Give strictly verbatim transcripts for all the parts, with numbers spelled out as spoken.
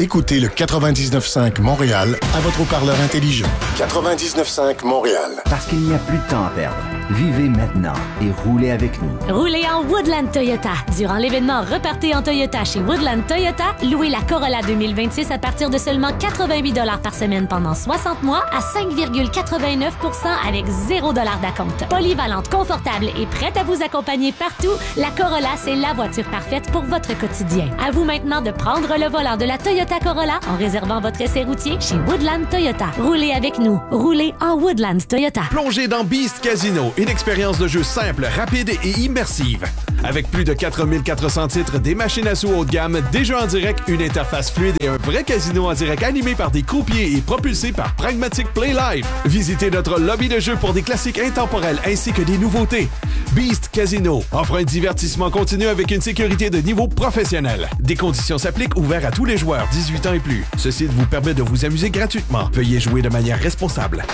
Écoutez le quatre-vingt-dix-neuf cinq Montréal à votre haut-parleur intelligent. quatre-vingt-dix-neuf cinq Montréal. Parce qu'il n'y a plus de temps à perdre. Vivez maintenant et roulez avec nous. Roulez en Woodland Toyota. Durant l'événement Repartez en Toyota chez Woodland Toyota, louez la Corolla deux mille vingt-six à partir de seulement quatre-vingt-huit dollars par semaine pendant soixante mois à cinq virgule quatre-vingt-neuf pour cent avec zéro dollar d'acompte. Polyvalente, confortable et prête à vous accompagner partout, la Corolla, c'est la voiture parfaite pour votre quotidien. À vous maintenant de prendre le volant de la Toyota Corolla en réservant votre essai routier chez Woodland Toyota. Roulez avec nous. Roulez en Woodland Toyota. Plongez dans Beast Casino, une expérience de jeu simple, rapide et immersive. Avec plus de quatre mille quatre cents titres, des machines à sous haut de gamme, des jeux en direct, une interface fluide et un vrai casino en direct animé par des croupiers et propulsé par Pragmatic Play Live. Visitez notre lobby de jeux pour des classiques intemporels ainsi que des nouveautés. Beast Casino offre un divertissement continu avec une sécurité de niveau professionnel. Des conditions s'appliquent, ouverts à tous les joueurs dix-huit ans et plus. Ce site vous permet de vous amuser gratuitement. Veuillez jouer de manière responsable.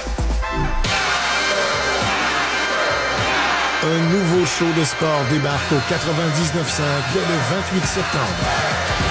Un nouveau show de sport débarque au quatre-vingt-dix-neuf cinq dès le vingt-huit septembre.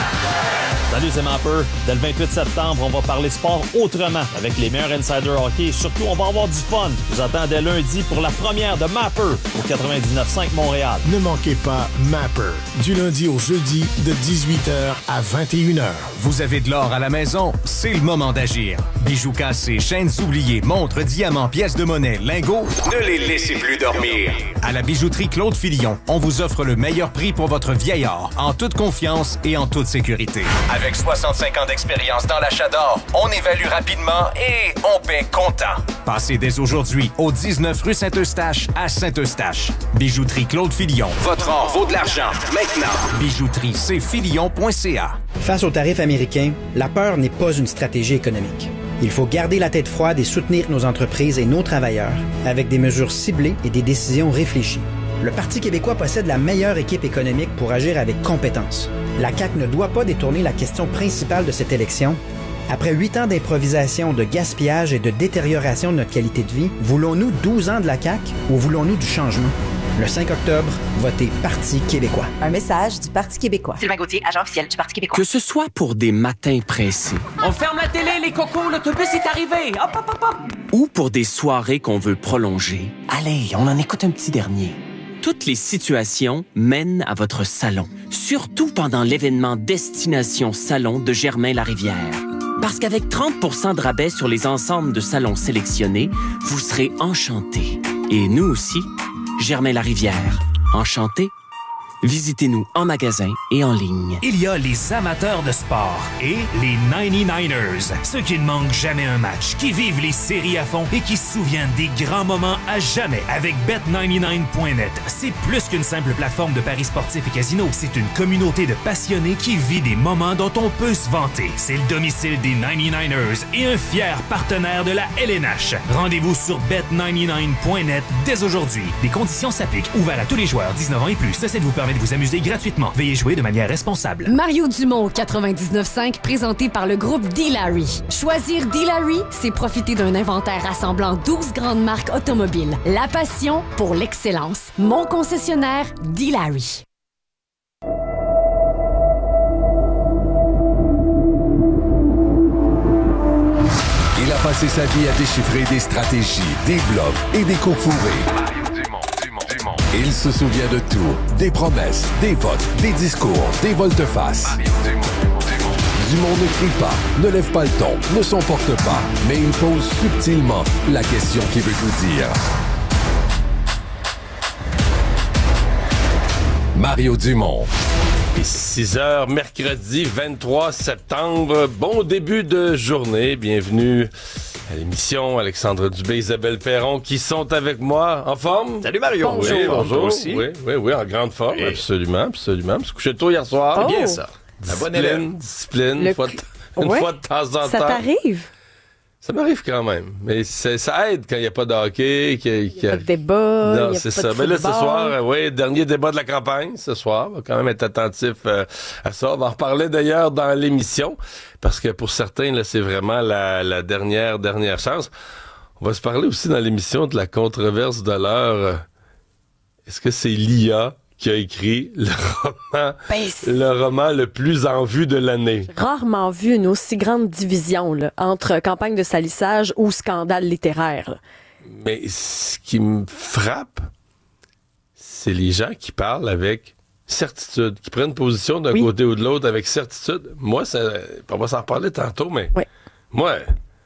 Salut, c'est Mapper. Dès le vingt-huit septembre, on va parler sport autrement avec les meilleurs insiders hockey et surtout, on va avoir du fun. Je vous attends dès lundi pour la première de Mapper au quatre-vingt-dix-neuf cinq Montréal. Ne manquez pas Mapper, du lundi au jeudi de dix-huit heures à vingt et une heures. Vous avez de l'or à la maison? C'est le moment d'agir. Bijoux cassés, chaînes oubliées, montres, diamants, pièces de monnaie, lingots, ne les laissez plus dormir. À la bijouterie Claude Fillon, on vous offre le meilleur prix pour votre vieil or, en toute confiance et en toute sécurité. Avec soixante-cinq ans d'expérience dans l'achat d'or, on évalue rapidement et on paie comptant. Passez dès aujourd'hui au dix-neuf rue Saint-Eustache à Saint-Eustache. Bijouterie Claude Fillon. Votre or vaut de l'argent. Maintenant. Bijouterie c filion point c a. Face aux tarifs américains, la peur n'est pas une stratégie économique. Il faut garder la tête froide et soutenir nos entreprises et nos travailleurs avec des mesures ciblées et des décisions réfléchies. Le Parti québécois possède la meilleure équipe économique pour agir avec compétence. La C A Q ne doit pas détourner la question principale de cette élection. Après huit ans d'improvisation, de gaspillage et de détérioration de notre qualité de vie, voulons-nous douze ans de la C A Q ou voulons-nous du changement? Le cinq octobre, votez Parti québécois. Un message du Parti québécois. Sylvain Gauthier, agent officiel du Parti québécois. Que ce soit pour des matins pressés. On ferme la télé, les cocos, l'autobus est arrivé. Hop, hop, hop, hop. Ou pour des soirées qu'on veut prolonger. Allez, on en écoute un petit dernier. Toutes les situations mènent à votre salon. Surtout pendant l'événement Destination Salon de Germain-Larivière. Parce qu'avec trente pour cent de rabais sur les ensembles de salons sélectionnés, vous serez enchantés. Et nous aussi, Germain-Larivière. Enchanté? Visitez-nous en magasin et en ligne. Il y a les amateurs de sport et les quatre-vingt-dix-neuf ers. Ceux qui ne manquent jamais un match, qui vivent les séries à fond et qui se souviennent des grands moments à jamais avec bet quatre-vingt-dix-neuf point net. C'est plus qu'une simple plateforme de paris sportifs et casino. C'est une communauté de passionnés qui vit des moments dont on peut se vanter. C'est le domicile des quatre-vingt-dix-neuf ers et un fier partenaire de la L N H. Rendez-vous sur bet quatre-vingt-dix-neuf point net dès aujourd'hui. Les conditions s'appliquent. Ouvert à tous les joueurs dix-neuf ans et plus. Ceci vous permet de vous amuser gratuitement. Veuillez jouer de manière responsable. Mario Dumont, quatre-vingt-dix-neuf cinq, présenté par le groupe D-Larry. Choisir D-Larry, c'est profiter d'un inventaire rassemblant douze grandes marques automobiles. La passion pour l'excellence. Mon concessionnaire, D-Larry. Il a passé sa vie à déchiffrer des stratégies, des bluffs et des coups fourrés. Il se souvient de tout. Des promesses, des votes, des discours, des volte-face. Dumont ne crie pas, ne lève pas le ton, ne s'emporte pas, mais il pose subtilement la question qui veut tout dire. Mario Dumont. six heures, mercredi vingt-trois septembre. Bon début de journée. Bienvenue à l'émission. Alexandre Dubé, Isabelle Perron qui sont avec moi. En forme? Salut Mario. Bonjour. Oui, bonjour. Aussi. Oui, oui, oui, en grande forme. Oui. Absolument, absolument. Je me suis couché tôt hier soir. C'est oh. bien ça. La bonne élève. Discipline, Le... une, fois, une ouais. fois de temps en temps. Ça t'arrive? Ça m'arrive quand même. Mais ça aide quand il n'y a pas de hockey. Il n'y a pas de débat. Non, y a c'est pas ça. de Mais là, ce football. soir, euh, oui, dernier débat de la campagne, ce soir. On va quand même être attentif euh, à ça. On va en reparler d'ailleurs dans l'émission. Parce que pour certains, là, c'est vraiment la, la dernière, dernière chance. On va se parler aussi dans l'émission de la controverse de l'heure. Est-ce que c'est l'I A qui a écrit le roman, Ben, le roman le plus en vue de l'année. Rarement vu une aussi grande division là, entre campagne de salissage ou scandale littéraire. Là. Mais ce qui me frappe, c'est les gens qui parlent avec certitude, qui prennent position d'un oui. côté ou de l'autre avec certitude. Moi, ça, on va s'en reparler tantôt, mais oui. moi,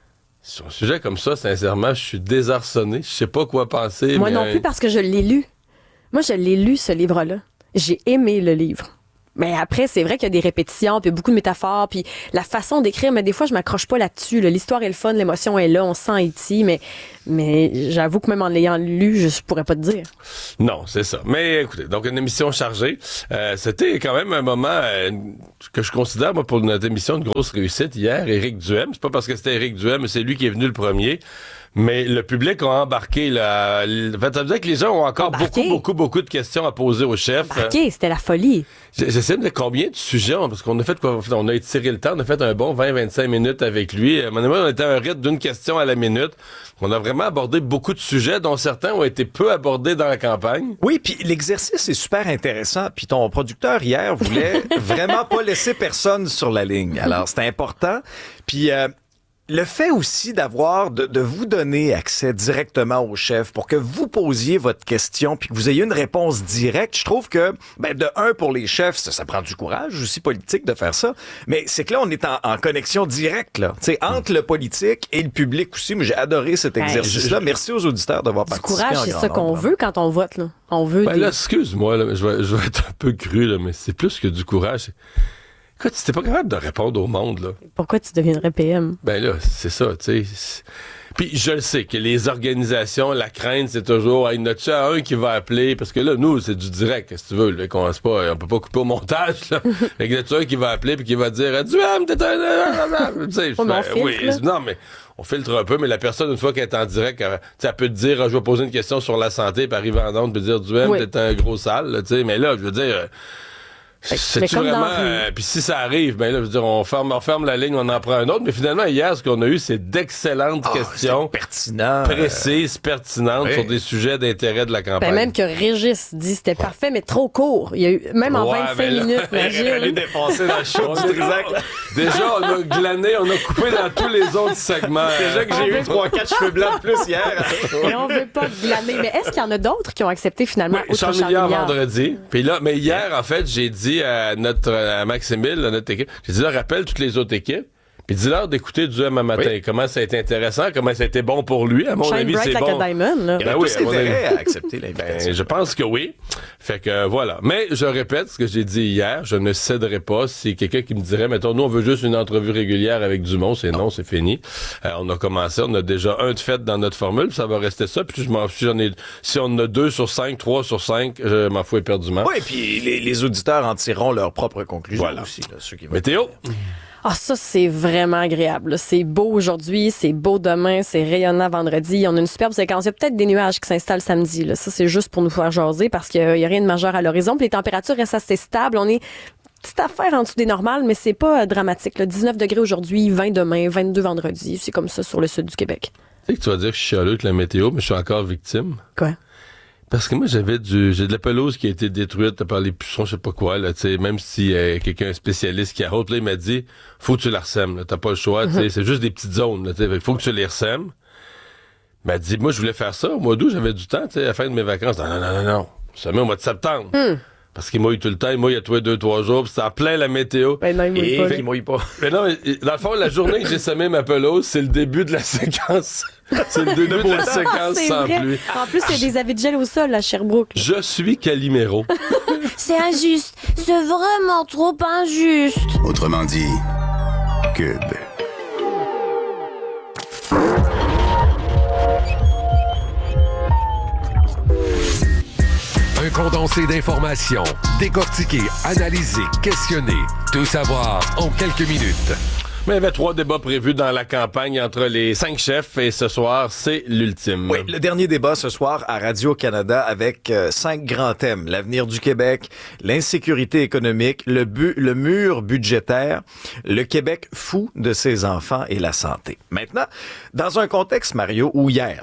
sur un sujet comme ça, sincèrement, je suis désarçonné. Je sais pas quoi penser. Moi mais non un... plus, parce que je l'ai lu. Moi, je l'ai lu, ce livre-là. J'ai aimé le livre. Mais après, c'est vrai qu'il y a des répétitions, puis beaucoup de métaphores, puis la façon d'écrire, mais des fois, je m'accroche pas là-dessus. Là. L'histoire est le fun, l'émotion est là, on sent ici, mais, mais j'avoue que même en l'ayant lu, je pourrais pas te dire. Non, c'est ça. Mais écoutez, donc une émission chargée. Euh, c'était quand même un moment euh, que je considère, moi, pour notre émission, une grosse réussite hier. Éric Duhem, c'est pas parce que c'était Éric Duhem, mais c'est lui qui est venu le premier. Mais le public a embarqué, là. En fait, ça veut dire que les gens ont encore embarqué. beaucoup, beaucoup, beaucoup de questions à poser au chef. Embarqué, c'était la folie. J'essaie de dire combien de sujets, parce qu'on a fait quoi? On a étiré le temps, on a fait un bon vingt à vingt-cinq minutes avec lui. À un moment donné, on était à un rythme d'une question à la minute. On a vraiment abordé beaucoup de sujets, dont certains ont été peu abordés dans la campagne. Oui, puis l'exercice est super intéressant. Puis ton producteur, hier, voulait vraiment pas laisser personne sur la ligne. Alors, c'était important. Puis... Euh, Le fait aussi d'avoir, de, de vous donner accès directement au chef pour que vous posiez votre question puis que vous ayez une réponse directe, je trouve que, ben, de un, pour les chefs, ça, ça prend du courage aussi politique de faire ça, mais c'est que là, on est en, en connexion directe, là, tu sais, entre le politique et le public aussi. Moi, j'ai adoré cet exercice-là. Merci aux auditeurs d'avoir du participé. Du courage, c'est ça qu'on veut quand on vote, là. On veut ben des... là, excuse-moi, là, je vais, je vais être un peu cru, là, mais c'est plus que du courage. Écoute, t'es pas capable de répondre au monde, là. Pourquoi tu deviendrais P M? Ben là, c'est ça, tu sais. Puis je le sais que les organisations, la crainte, c'est toujours, il y en a-tu un qui va appeler, parce que là, nous, c'est du direct, si tu veux, là, qu'on se pas, on peut pas couper au montage, là. Il y en a-tu un qui va appeler puis qui va dire, Duhem, t'es un... tu sais, ben, oui, non, mais on filtre un peu, mais la personne, une fois qu'elle est en direct, elle, elle peut te dire, je vais poser une question sur la santé, puis arriver en onde, puis dire, Duhem, oui. t'es un gros sale, tu sais, mais là, je veux dire... C'est-tu vraiment... Euh, puis si ça arrive, ben là, je veux dire, on ferme, on ferme la ligne, on en prend un autre. Mais finalement, hier, ce qu'on a eu, c'est d'excellentes oh, questions. Pertinent. Précises, pertinentes, oui. sur des sujets d'intérêt de la campagne. Ben même que Régis dit c'était parfait, mais trop court. Il y a eu, même en ouais, vingt-cinq là, minutes, imagine. Il allait défoncer dans le show du Trisac. Déjà, on a glané, on a coupé dans tous les autres segments. Déjà que j'ai eu trois quatre cheveux blancs de plus hier. Et on veut pas glaner. Mais est-ce qu'il y en a d'autres qui ont accepté finalement? Oui, Charles Milliard vendredi. Puis là, mais hier, en fait, j'ai dit à notre à Maximile, à notre équipe, j'ai dit là, rappelle toutes les autres équipes, puis dis-leur d'écouter Duhem un matin. Oui. Comment ça a été intéressant, comment ça a été bon pour lui. À mon Shine avis, bright c'est like bon. A diamond, là. Il a ben oui, tous intérêt à accepter l'invitation. Ben, je pense que oui. Fait que voilà. Mais je répète ce que j'ai dit hier, je ne céderai pas. Si quelqu'un qui me dirait, mettons, nous on veut juste une entrevue régulière avec Dumont, c'est non, non c'est fini. Euh, on a commencé, on a déjà un de fait dans notre formule, puis ça va rester ça. Puis je m'en fous, j'en ai. Si on en a deux sur cinq, trois sur cinq, je m'en fous éperdument. Oui, puis les, les auditeurs en tireront leurs propres conclusions voilà. aussi. Là, ceux qui vont Météo. Ah, ça, c'est vraiment agréable. C'est beau aujourd'hui, c'est beau demain, c'est rayonnant vendredi. On a une superbe séquence. Il y a peut-être des nuages qui s'installent samedi. Là. Ça, c'est juste pour nous faire jaser parce qu'il n'y a, a rien de majeur à l'horizon. Puis les températures restent assez stables. On est petite affaire en dessous des normales, mais c'est pas euh, dramatique. Là. dix-neuf degrés aujourd'hui, vingt demain, vingt-deux vendredi. C'est comme ça sur le sud du Québec. Tu sais que tu vas dire que je suis chialeux avec la météo, mais je suis encore victime. Quoi? Parce que moi, j'avais du, j'ai de la pelouse qui a été détruite par les pucerons, je sais pas quoi, là, tu sais, même si euh, quelqu'un, un spécialiste qui a haute, là, il m'a dit, faut que tu la ressèmes, là, t'as pas le choix, tu sais, mm-hmm. c'est juste des petites zones, là, tu sais, faut que tu les ressèmes. Il m'a dit, moi, je voulais faire ça, au mois d'août, j'avais du temps, tu sais, à la fin de mes vacances. Non, non, non, non, non, ça met au mois de septembre. Mm. Parce qu'il mouille tout le temps, il mouille à tous les deux, trois jours, puis ça a plein la météo. Ben non, il mouille et pas. Il mouille pas. Mais non, mais, dans le fond, la journée que j'ai semé ma pelouse, c'est le début de la séquence. C'est le début de la séquence ah, sans vrai. pluie. En plus, il y a des avis de gel au sol à Sherbrooke. Là. Je suis Calimero. C'est injuste. C'est vraiment trop injuste. Autrement dit, Cube. Un condensé d'informations, décortiqué, analysé, questionné. Tout savoir en quelques minutes. Mais il y avait trois débats prévus dans la campagne entre les cinq chefs et ce soir, c'est l'ultime. Oui, le dernier débat ce soir à Radio-Canada avec euh, cinq grands thèmes. L'avenir du Québec, l'insécurité économique, le, bu- le mur budgétaire, le Québec fou de ses enfants et la santé. Maintenant, dans un contexte, Mario, où hier, là,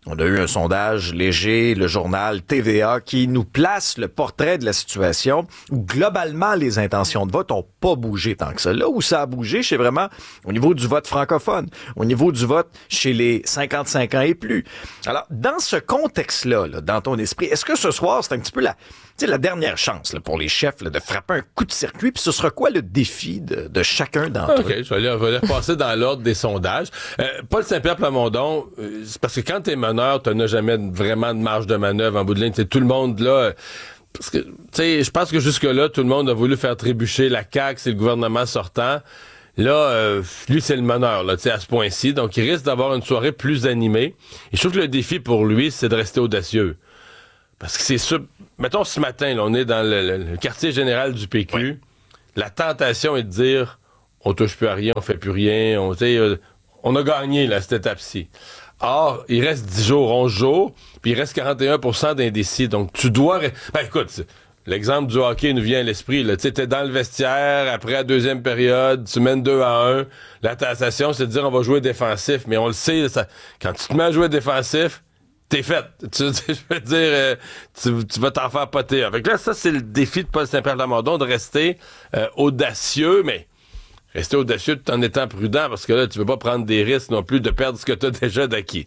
On a eu un sondage léger, le journal T V A, qui nous place le portrait de la situation où globalement les intentions de vote n'ont pas bougé tant que ça. Là où ça a bougé, c'est vraiment au niveau du vote francophone, au niveau du vote chez les cinquante-cinq ans et plus. Alors, dans ce contexte-là, là, dans ton esprit, est-ce que ce soir, c'est un petit peu la, tu sais, la dernière chance là, pour les chefs là, de frapper un coup de circuit, puis ce sera quoi le défi de, de chacun d'entre okay, eux? OK, je vais aller, je vais aller repasser dans l'ordre des sondages. Euh, Paul Saint-Pierre Plamondon, euh, c'est parce que quand t'es meneur, tu n'as jamais vraiment de marge de manœuvre en bout de ligne. T'sais, tout le monde là... Euh, parce que, tu sais, je pense que jusque-là, tout le monde a voulu faire trébucher la C A Q, c'est le gouvernement sortant. Là, euh, lui, c'est le meneur, là, tu sais, à ce point-ci. Donc, il risque d'avoir une soirée plus animée. Et je trouve que le défi pour lui, c'est de rester audacieux. Parce que c'est sûr... Mettons, ce matin, là, on est dans le, le, le quartier général du P Q. Ouais. La tentation est de dire, on touche plus à rien, on fait plus rien, on, tu sais, euh, on a gagné, là, cette étape-ci. Or, il reste dix jours, onze jours, puis il reste quarante et un pour cent d'indécis. Donc, tu dois... Ben, écoute, l'exemple du hockey nous vient à l'esprit. Tu sais, t'es dans le vestiaire, après la deuxième période, tu mènes deux à un. La tentation, c'est de dire on va jouer défensif. Mais on le sait, ça, quand tu te mets à jouer défensif, t'es fait. Tu, tu, je veux dire, euh, tu, tu vas t'en faire poter. Fait que là, ça, c'est le défi de Paul Saint-Pierre Plamondon, de rester euh, audacieux, mais... Rester audacieux tout en étant prudent, parce que là, tu veux pas prendre des risques non plus de perdre ce que tu as déjà d'acquis.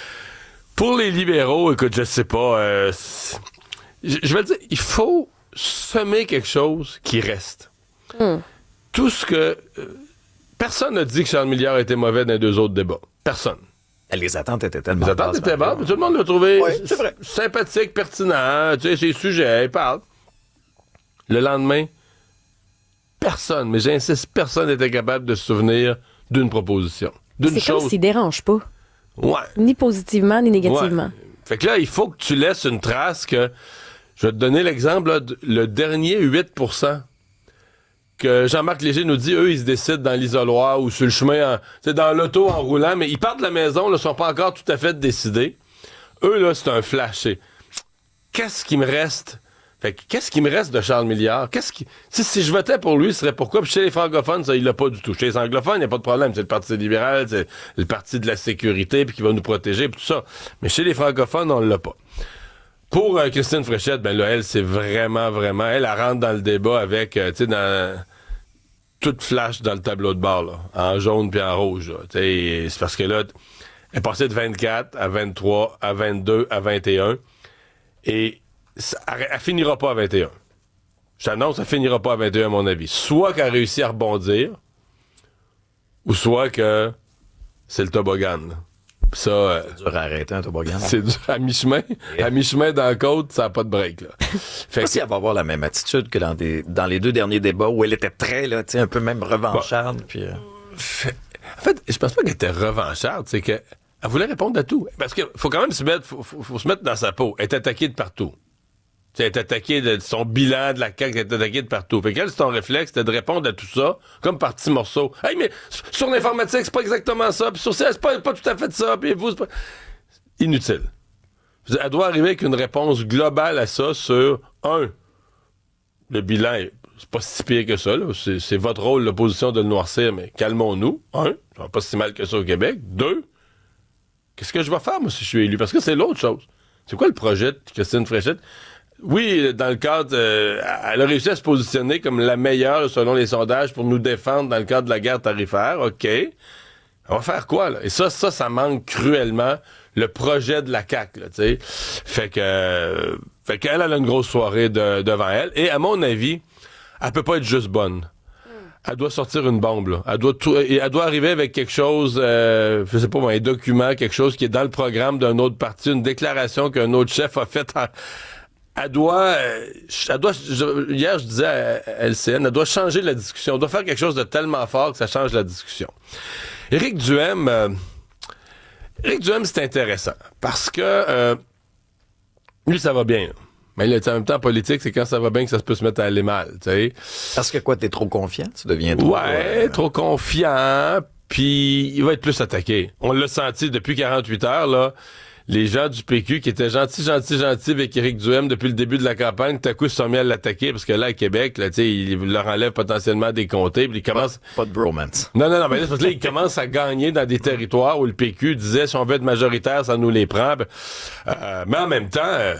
Pour les libéraux, écoute, je sais pas, euh, je, je vais te dire, il faut semer quelque chose qui reste. Mm. Tout ce que... Euh, personne n'a dit que Charles Milliard était mauvais dans les deux autres débats. Personne. Les attentes étaient tellement Les attentes étaient bonnes, mais tout le monde l'a trouvé oui, c'est vrai. sympathique, pertinent, tu sais, ses sujets, il parle. Le lendemain... Personne, mais j'insiste, personne n'était capable de se souvenir d'une proposition. D'une c'est chose. comme s'il dérange pas. Ouais. Ni positivement, ni négativement. Ouais. Fait que là, il faut que tu laisses une trace que... Je vais te donner l'exemple, là, le dernier huit pour cent que Jean-Marc Léger nous dit, eux, ils se décident dans l'isoloir ou sur le chemin, en, dans l'auto en roulant, mais ils partent de la maison, ne sont pas encore tout à fait décidés. Eux, là, c'est un flash. Qu'est-ce qui me reste... Fait que, qu'est-ce qui me reste de Charles Milliard? Qu'est-ce qui... Si, si je votais pour lui, ce serait pourquoi? Puis chez les francophones, ça, il l'a pas du tout. Chez les anglophones, il n'y a pas de problème. C'est le Parti libéral, c'est le parti de la sécurité, puis qui va nous protéger, puis tout ça. Mais chez les francophones, on l'a pas. Pour euh, Christine Fréchette, ben là, elle, c'est vraiment, vraiment... Elle, elle rentre dans le débat avec, euh, tu sais, dans... Toute flash dans le tableau de bord, là. En jaune puis en rouge, là. Tu sais, c'est parce que là, elle est passée de vingt-quatre à vingt-trois, à vingt-deux, à vingt et un. Et... Ça, elle, elle finira pas à vingt et un. J'annonce, elle finira pas à vingt et un, à mon avis. Soit qu'elle réussit à rebondir, ou soit que c'est le toboggan. Ça, euh, c'est dur à arrêter un toboggan. C'est dur à mi-chemin. Yeah. À mi-chemin dans la côte, ça n'a pas de break. Là. Fait que si elle va avoir la même attitude que dans, des, dans les deux derniers débats où elle était très, là, un peu même revancharde. Bon. Puis, euh... En fait, je pense pas qu'elle était revancharde, c'est que elle voulait répondre à tout. Parce qu'il faut quand même se mettre, faut, faut, faut se mettre dans sa peau. Elle est attaquée de partout. Elle est attaquée de son bilan de la C A Q, elle est attaquée de partout. Fait qu'elle, son réflexe, c'était de répondre à tout ça, comme par petits morceaux. Hey, mais sur l'informatique, c'est pas exactement ça, puis sur ça, c'est pas, pas tout à fait ça, puis vous, c'est pas... Inutile. Elle doit arriver avec une réponse globale à ça sur, un, le bilan, c'est pas si pire que ça, là. C'est, c'est votre rôle, l'opposition, de le noircir, mais calmons-nous. Un, ça va pas si mal que ça au Québec. Deux, qu'est-ce que je vais faire, moi, si je suis élu? Parce que c'est l'autre chose. C'est quoi le projet de Christine Fréchette? Oui, dans le cadre... Euh, elle a réussi à se positionner comme la meilleure, selon les sondages, pour nous défendre dans le cadre de la guerre tarifaire. OK. On va faire quoi, là? Et ça, ça, ça manque cruellement le projet de la C A Q, là, tu sais. Fait que... Euh, fait qu'elle, elle a une grosse soirée de, devant elle. Et à mon avis, elle peut pas être juste bonne. Elle doit sortir une bombe, là. Elle doit, tout, elle doit arriver avec quelque chose, euh, je sais pas, un document, quelque chose qui est dans le programme d'un autre parti, une déclaration qu'un autre chef a faite en... Elle doit, elle doit, je, hier je disais à L C N, elle doit changer la discussion. Elle doit faire quelque chose de tellement fort que ça change la discussion. Éric Duhaime, euh, Éric Duhaime, c'est intéressant parce que euh, lui, ça va bien. Là. Mais là, en même temps, en politique, c'est quand ça va bien que ça se peut se mettre à aller mal. T'sais. Parce que quoi, t'es trop confiant? Tu deviens trop... Ouais, euh... trop confiant, puis il va être plus attaqué. On l'a senti depuis quarante-huit heures, là. les gens du P Q qui étaient gentils, gentils, gentils avec Éric Duhem depuis le début de la campagne, tout à coup, ils se sont mis à l'attaquer parce que là, à Québec, là, tu sais, il leur enlève potentiellement des comtés, puis ils commencent... Pas, pas de bromance. Non, non, non, mais là, parce que là, ils commencent à gagner dans des territoires où le P Q disait, si on veut être majoritaire, ça nous les prend. Euh, mais en même temps, euh,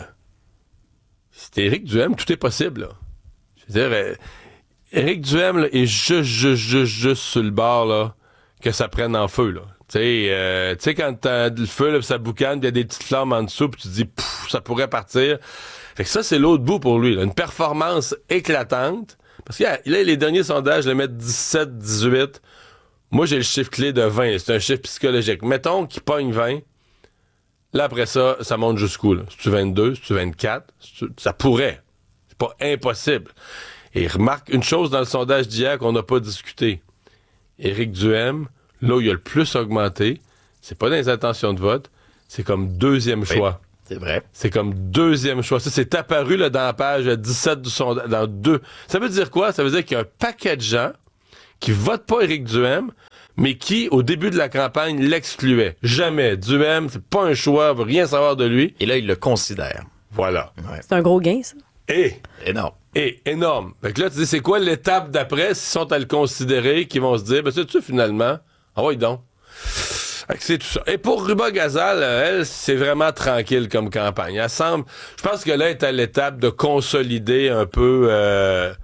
c'était Éric Duhem, tout est possible, là. Je veux dire, euh, Éric Duhem, là, est juste, juste, juste, juste sur le bord, là, que ça prenne en feu, là. Tu sais, euh, quand t'as le feu, là, ça boucane, il y a des petites flammes en dessous, puis tu te dis, pouf, ça pourrait partir. Fait que ça, c'est l'autre bout pour lui, là. Une performance éclatante. Parce que là, les derniers sondages le mettent dix-sept, dix-huit. Moi, j'ai le chiffre clé de vingt. C'est un chiffre psychologique. Mettons qu'il pogne vingt. Là, après ça, ça monte jusqu'où, là? C'est-tu vingt-deux? C'est-tu vingt-quatre? C'est-tu... Ça pourrait. C'est pas impossible. Et remarque une chose dans le sondage d'hier qu'on n'a pas discuté. Éric Duhem, là où il a le plus augmenté, c'est pas dans les intentions de vote, c'est comme deuxième choix. Oui, c'est vrai. C'est comme deuxième choix. Ça, c'est apparu là, dans la page dix-sept du sondage. Dans deux. Ça veut dire quoi? Ça veut dire qu'il y a un paquet de gens qui votent pas Éric Duhem, mais qui, au début de la campagne, l'excluaient. Jamais. Duhem, c'est pas un choix, veut rien savoir de lui. Et là, il le considère. Voilà. Ouais. C'est un gros gain, ça. Et... Énorme. Et énorme. Fait que là, tu dis, c'est quoi l'étape d'après, s'ils sont à le considérer, qu'ils vont se dire, ben, c'est-tu finalement? Ah oui, donc. Fait que c'est tout ça. Et pour Ruba Gazal, elle, c'est vraiment tranquille comme campagne. Elle semble, je pense que là, elle est à l'étape de consolider un peu, euh,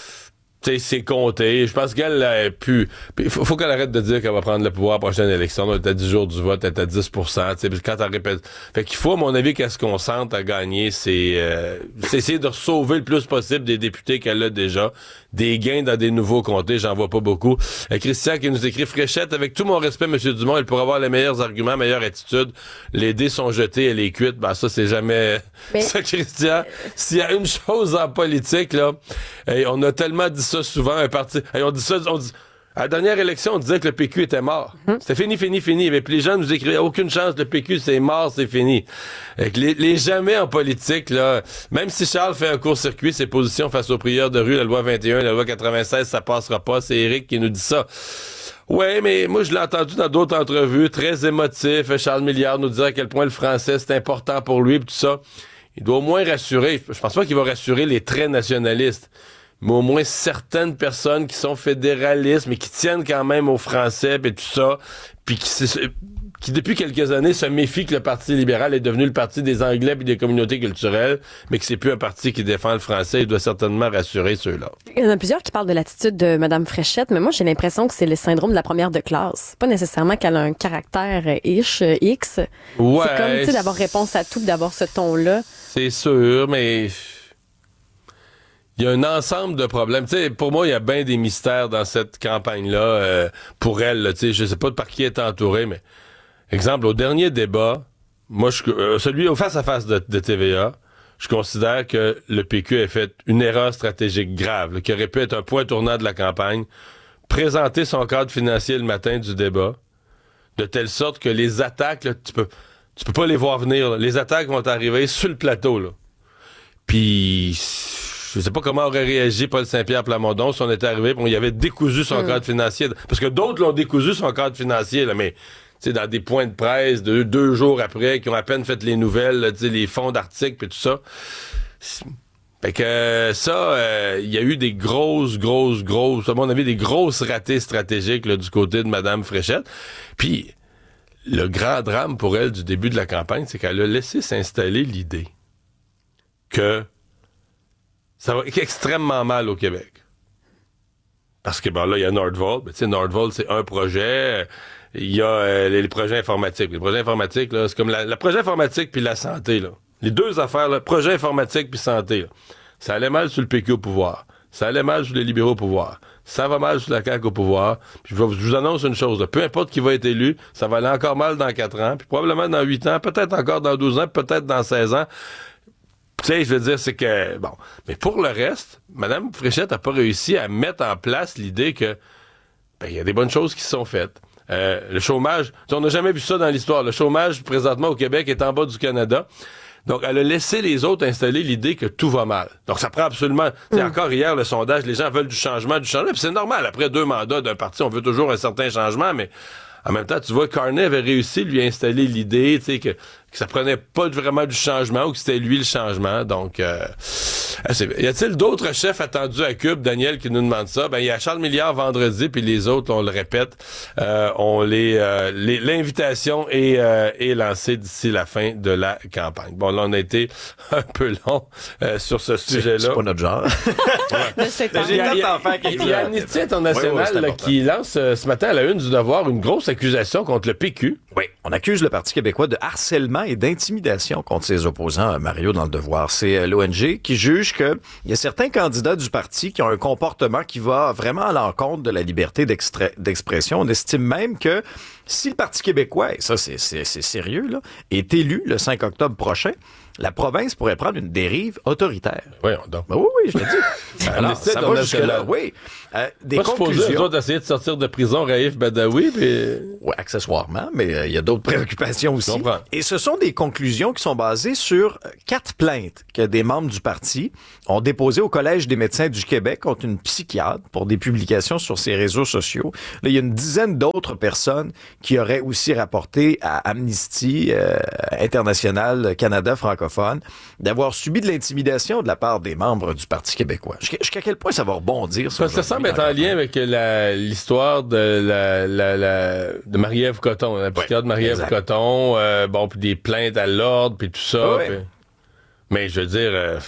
tu sais, ses comtés. Je pense qu'elle a pu, il faut, faut qu'elle arrête de dire qu'elle va prendre le pouvoir à la prochaine élection. On est à dix jours du vote, elle est à dix pour cent, tu sais, quand elle répète. Fait qu'il faut, à mon avis, qu'elle se concentre à gagner, c'est, euh, c'est essayer de sauver le plus possible des députés qu'elle a déjà. Des gains dans des nouveaux comtés, j'en vois pas beaucoup. Euh, Christian qui nous écrit Fréchette, avec tout mon respect, M. Dumont, elle pourrait avoir les meilleurs arguments, meilleure attitude. Les dés sont jetés, elle est cuite. Ben, ça, c'est jamais. Mais... Ça, Christian, s'il y a une chose en politique, là, hey, on a tellement dit ça souvent, un parti. Hey, on dit ça, on dit. À la dernière élection, on disait que le P Q était mort. Hum. C'était fini, fini, fini. Mais puis les gens nous écrivaient aucune chance, le P Q, c'est mort, c'est fini. Et que les, les jamais en politique, là, même si Charles fait un court-circuit, ses positions face aux prières de rue, la loi vingt et un, la loi quatre-vingt-seize, ça passera pas. C'est Éric qui nous dit ça. Ouais, mais moi, je l'ai entendu dans d'autres entrevues, très émotif. Charles Milliard nous disait à quel point le français, c'est important pour lui, pis tout ça. Il doit au moins rassurer. Je pense pas qu'il va rassurer les très nationalistes. Mais au moins certaines personnes qui sont fédéralistes, mais qui tiennent quand même au français, et tout ça, puis qui, qui depuis quelques années se méfient que le Parti libéral est devenu le parti des Anglais et des communautés culturelles, mais que c'est plus un parti qui défend le français. Il doit certainement rassurer ceux-là. Il y en a plusieurs qui parlent de l'attitude de Mme Fréchette, mais moi, j'ai l'impression que c'est le syndrome de la première de classe. Pas nécessairement qu'elle a un caractère ish, X. Ouais. C'est comme, tu sais, d'avoir réponse à tout, d'avoir ce ton-là. C'est sûr, mais... Il y a un ensemble de problèmes. Tu sais, pour moi, il y a bien des mystères dans cette campagne-là. Euh, pour elle, là, tu sais, je sais pas par qui elle est entourée, mais exemple, au dernier débat, moi, je, euh, celui au face-à-face de, de T V A, je considère que le P Q a fait une erreur stratégique grave, là, qui aurait pu être un point tournant de la campagne. Présenter son cadre financier le matin du débat, de telle sorte que les attaques, là, tu peux, tu peux pas les voir venir. Là. Les attaques vont arriver sur le plateau, là. Puis... Je sais pas comment aurait réagi Paul Saint-Pierre Plamondon si on était arrivé, bon, il avait décousu son mmh. cadre financier. Parce que d'autres l'ont décousu son cadre financier, là, mais tu sais, dans des points de presse de deux jours après, qui ont à peine fait les nouvelles, là, les fonds d'articles et tout ça. Fait que ça, il euh, y a eu des grosses, grosses, grosses, à mon avis, des grosses ratées stratégiques là, du côté de Mme Fréchette. Puis, le grand drame pour elle du début de la campagne, c'est qu'elle a laissé s'installer l'idée que ça va extrêmement mal au Québec. Parce que, bon, là, il y a Nordvolt. Mais tu sais, Nordvolt, c'est un projet. Il y a euh, les, les projets informatiques. Les projets informatiques, là, c'est comme la, le projet informatique puis la santé, là. Les deux affaires, là, projet informatique puis santé, là. Ça allait mal sur le P Q au pouvoir. Ça allait mal sur les libéraux au pouvoir. Ça va mal sur la C A Q au pouvoir. Puis je vous, je vous annonce une chose, là. Peu importe qui va être élu, ça va aller encore mal dans quatre ans, puis probablement dans huit ans, peut-être encore dans douze ans, peut-être dans seize ans. Tu sais, je veux dire, c'est que, bon. Mais pour le reste, Mme Fréchette n'a pas réussi à mettre en place l'idée que, ben, il y a des bonnes choses qui se sont faites. Euh, le chômage, on n'a jamais vu ça dans l'histoire. Le chômage, présentement, au Québec, est en bas du Canada. Donc, elle a laissé les autres installer l'idée que tout va mal. Donc, ça prend absolument... Tu sais, mmh. encore hier, le sondage, les gens veulent du changement, du changement. Puis c'est normal, après deux mandats d'un parti, on veut toujours un certain changement, mais... En même temps, tu vois, Carney avait réussi à lui installer l'idée, tu sais, que, que que ça prenait pas vraiment du changement ou que c'était lui le changement. Donc, euh, y a-t-il d'autres chefs attendus à Cube, Daniel, qui nous demande ça? Ben, il y a Charles Milliard vendredi, puis les autres, on le répète, euh, on les, euh, les l'invitation est, euh, est lancée d'ici la fin de la campagne. Bon, là, on a été un peu long euh, sur ce sujet-là. C'est pas notre genre. Ouais. Il y a, il y a, il y a Amnesty International oui, oui, là, qui lance euh, ce matin à la une du Devoir une grosse accusation contre le P Q. Oui, on accuse le Parti québécois de harcèlement et d'intimidation contre ses opposants, Mario, dans le Devoir. C'est euh, l'O N G qui juge qu'il y a certains candidats du parti qui ont un comportement qui va vraiment à l'encontre de la liberté d'expression. On estime même que si le Parti québécois, et ça c'est, c'est, c'est sérieux, là, est élu le cinq octobre prochain, la province pourrait prendre une dérive autoritaire. Oui, donc. Ben oui, oui, je l'ai dit. Alors, ça va jusque-là. Oui. Euh, des pas conclusions. Supposé, eux autres, d'essayer de sortir de prison Raif Badawi, puis... Oui, accessoirement, mais il euh, y a d'autres préoccupations aussi. Et ce sont des conclusions qui sont basées sur quatre plaintes que des membres du parti ont déposées au Collège des médecins du Québec contre une psychiatre pour des publications sur ses réseaux sociaux. Là, il y a une dizaine d'autres personnes qui auraient aussi rapporté à Amnesty euh, International Canada francophone d'avoir subi de l'intimidation de la part des membres du Parti québécois. Jusqu'à quel point ça va rebondir? Ça, ça semble être en lien avec la, l'histoire de, la, la, la, de Marie-Ève Coton, la psychiatre ouais, Marie-Ève exact. Coton, euh, bon, puis des plaintes à l'ordre, puis tout ça. Ouais. Pis... Mais je veux dire... Euh...